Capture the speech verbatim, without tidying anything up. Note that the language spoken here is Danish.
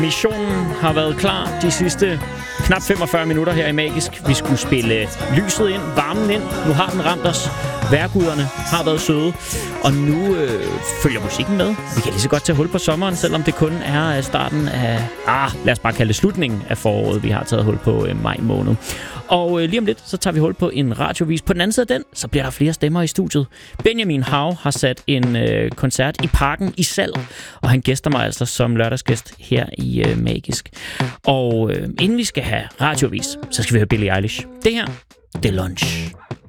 Missionen har været klar de sidste knap femogfyrre minutter her i Magisk. Vi skulle spille lyset ind, varmen ind. Nu har den ramt os. Vejrguderne har været søde. Og nu øh, følger musikken med. Vi kan lige så godt tage hul på sommeren, selvom det kun er starten af... Ah, lad os bare kalde det slutningen af foråret, vi har taget hul på øh, maj måned. Og øh, lige om lidt, så tager vi hul på en radiovis. På den anden side af den, så bliver der flere stemmer i studiet. Benjamin Hav har sat en øh, koncert i Parken i salg, og han gæster mig altså som lørdagsgæst her i øh, Magisk. Og øh, inden vi skal have radiovis, så skal vi høre Billie Eilish. Det her, det er Lunch.